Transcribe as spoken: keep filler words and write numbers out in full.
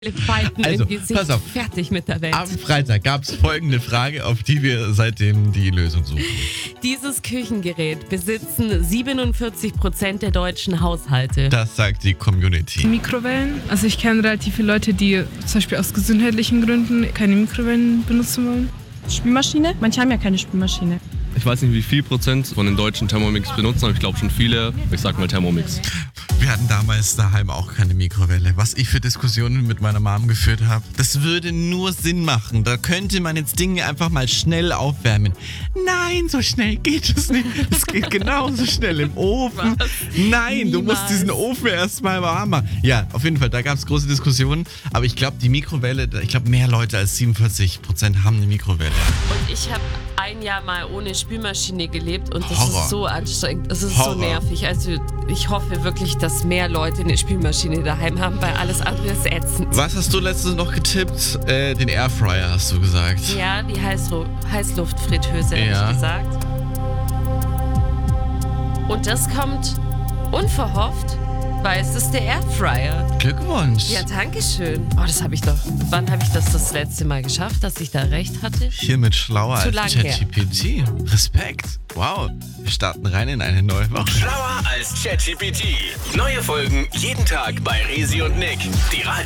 Fighten Also, irgendwie sich pass auf. fertig mit der Welt. Am Freitag gab es folgende Frage, auf die wir seitdem die Lösung suchen. Dieses Küchengerät besitzen siebenundvierzig Prozent der deutschen Haushalte. Das sagt die Community. Mikrowellen. Also ich kenne relativ viele Leute, die zum Beispiel aus gesundheitlichen Gründen keine Mikrowellen benutzen wollen. Spülmaschine? Manche haben ja keine Spülmaschine. Ich weiß nicht, wie viel Prozent von den Deutschen Thermomix benutzen, aber ich glaube schon viele. Ich sag mal Thermomix. Wir hatten damals daheim auch keine Mikrowelle. Was ich für Diskussionen mit meiner Mom geführt habe, das würde nur Sinn machen. Da könnte man jetzt Dinge einfach mal schnell aufwärmen. Nein, so schnell geht es nicht. Es geht genauso schnell im Ofen. Was? Nein, Niemals. du musst diesen Ofen erstmal warm machen. Ja, auf jeden Fall, da gab es große Diskussionen. Aber ich glaube, die Mikrowelle, ich glaube, mehr Leute als siebenundvierzig Prozent haben eine Mikrowelle. Und ich habe ein Jahr mal ohne Spülmaschine gelebt und das Horror. ist so anstrengend. Es ist Horror. so nervig. Also ich hoffe wirklich, dass mehr Leute eine Spülmaschine daheim haben, weil alles andere ist ätzend. Was hast du letztens noch getippt? Äh, den Airfryer hast du gesagt. Ja, die Heißlu- Heißluftfritteuse, Ja. habe ich gesagt. Und das kommt unverhofft, weil es ist der Airfryer. Glückwunsch. Ja, danke schön. Oh, das habe ich doch. Wann habe ich das das letzte Mal geschafft, dass ich da recht hatte? Hiermit schlauer Zu als lang her. ChatGPT. Respekt. Wow. Wir starten rein in eine neue Woche. Schlauer als ChatGPT. Neue Folgen jeden Tag bei Resi und Nick. Die